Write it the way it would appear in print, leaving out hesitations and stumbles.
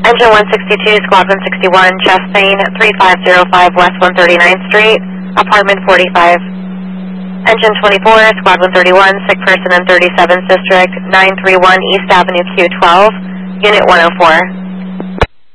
Engine 162, Squad 161, chest pain, 3505 West 139th Street, apartment 45. Engine 24, Squad 131, sick person in 37th District, 931 East Avenue Q12, Unit 104.